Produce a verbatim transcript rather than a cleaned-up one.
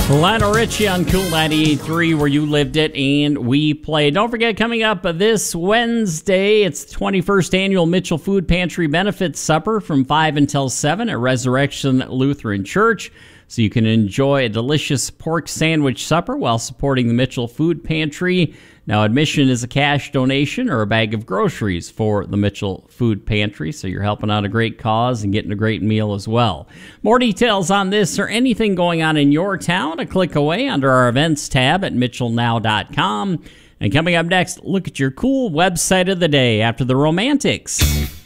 Lionel Richie on Cool ninety-eight point three, where you lived it and we played. Don't forget, coming up this Wednesday, it's the twenty-first Annual Mitchell Food Pantry Benefit Supper from five until seven at Resurrection Lutheran Church. So you can enjoy a delicious pork sandwich supper while supporting the Mitchell Food Pantry. Now, admission is a cash donation or a bag of groceries for the Mitchell Food Pantry, so you're helping out a great cause and getting a great meal as well. More details on this or anything going on in your town, a click away under our events tab at mitchell now dot com. And coming up next, look at your cool website of the day after the Romantics.